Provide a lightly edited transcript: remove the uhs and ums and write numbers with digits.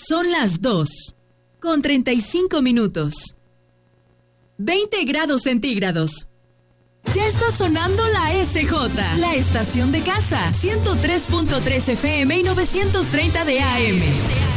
Son las 2:35. 20 grados centígrados. Ya está sonando la SJ, la estación de casa, 103.3 FM y 930 de AM.